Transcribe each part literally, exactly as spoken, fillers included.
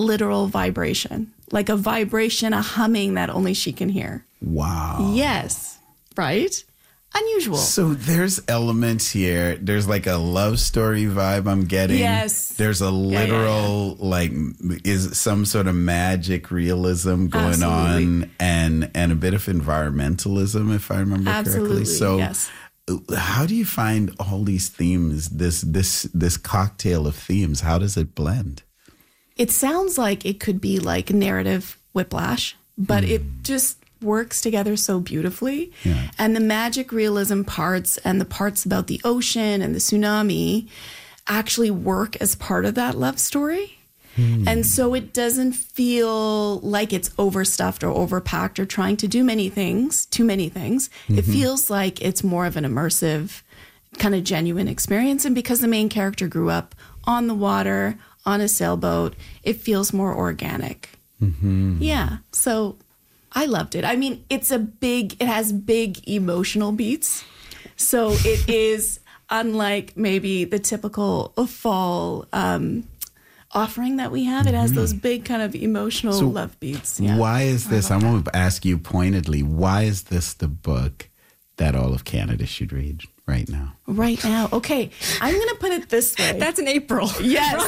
literal vibration, like a vibration, a humming that only she can hear. Wow. Yes. Right? Unusual. So there's elements here. There's like a love story vibe I'm getting. Yes. There's a literal, yeah, yeah, yeah. like, is some sort of magic realism going Absolutely. on and and a bit of environmentalism, if I remember Absolutely, correctly. So yes. how do you find all these themes, this this this cocktail of themes? How does it blend? It sounds like it could be like narrative whiplash, but mm. it just works together so beautifully. Yeah. And the magic realism parts and the parts about the ocean and the tsunami actually work as part of that love story. Mm. And so it doesn't feel like it's overstuffed or overpacked or trying to do many things, too many things. Mm-hmm. It feels like it's more of an immersive, kind of genuine experience. And because the main character grew up on the water, on a sailboat, it feels more organic. Mm-hmm. Yeah. So I loved it. I mean, it's a big, it has big emotional beats. So it is unlike maybe the typical fall um, offering that we have. It has those big kind of emotional so love beats. Yeah. Why is this, I'm going to ask you pointedly, why is this the book that all of Canada should read right now? Right now. Okay. I'm going to put it this way. That's in April. Yes.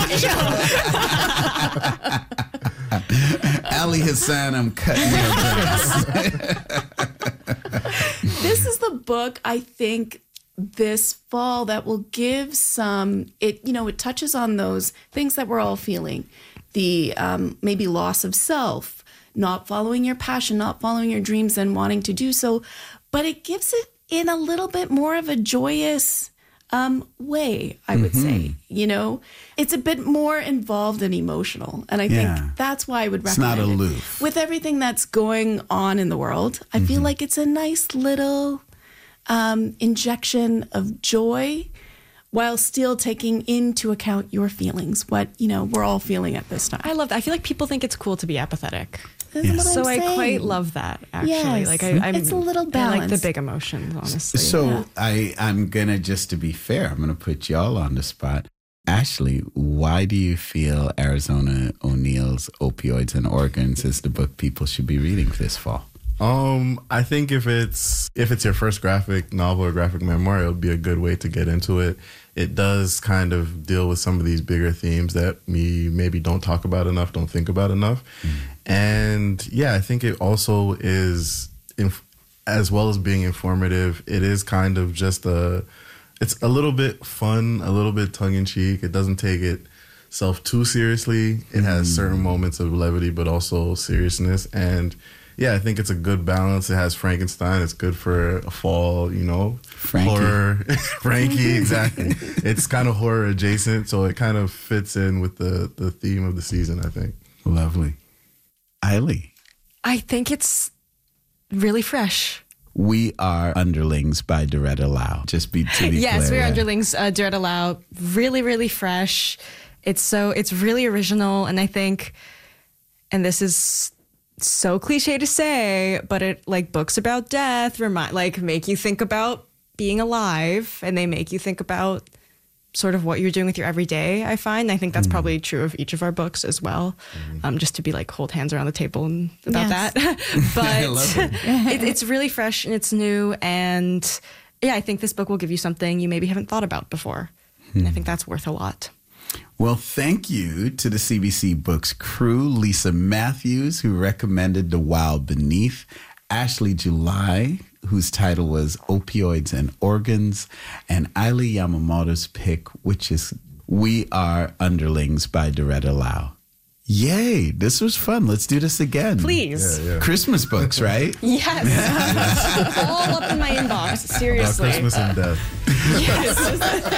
That's Ali Hassan, I'm cutting your grass. This is the book, I think, this fall that will give some, it, you know, it touches on those things that we're all feeling. The um, maybe loss of self, not following your passion, not following your dreams and wanting to do so. But it gives it in a little bit more of a joyous um, way, I would mm-hmm. say. You know, it's a bit more involved and emotional. And I yeah. think that's why I would recommend it. It's not it. aloof. With everything that's going on in the world, I mm-hmm. feel like it's a nice little um, injection of joy while still taking into account your feelings, what, you know, we're all feeling at this time. I love that. I feel like people think it's cool to be apathetic. Yes. So I quite love that, actually. Yes. Like I, I'm, it's a little I balance. like the big emotions, honestly. So yeah. I, I'm going to, just to be fair, I'm going to put y'all on the spot. Ashley, why do you feel Arizona O'Neill's Opioids and Organs is the book people should be reading this fall? Um, I think if it's if it's your first graphic novel or graphic memoir, it would be a good way to get into it. It does kind of deal with some of these bigger themes that we maybe don't talk about enough, don't think about enough. Mm. And yeah, I think it also is, inf- as well as being informative, it is kind of just a, it's a little bit fun, a little bit tongue-in-cheek. It doesn't take itself too seriously. It has mm. certain moments of levity, but also seriousness. And yeah, I think it's a good balance. It has Frankenstein. It's good for a fall, you know, Frankie. horror. Frankie, exactly. It's kind of horror adjacent, so it kind of fits in with the, the theme of the season, I think. Lovely. Eiley. I think it's really fresh. We Are Underlings by Doretta Lau. Just be to be yes, clear. We Are yeah. Underlings, uh, Doretta Lau. Really, really fresh. It's so, it's really original, and I think, and this is so cliche to say, but it like books about death remind like make you think about being alive, and they make you think about sort of what you're doing with your everyday. I find I think that's mm. probably true of each of our books as well. Mm. Um, just to be like hold hands around the table and about yes. that. But I love it. it, it's really fresh and it's new, and yeah, I think this book will give you something you maybe haven't thought about before, mm. and I think that's worth a lot. Well, thank you to the C B C Books crew, Lisa Matthews, who recommended The Wild Beneath, Ashley July, whose title was Opioids and Organs, and Eiley Yamamoto's pick, which is We Are Underlings by Doretta Lau. Yay, this was fun. Let's do this again. Please. Yeah, yeah. Christmas books, right? Yes. All up in my inbox, seriously. About Christmas and death. Yes.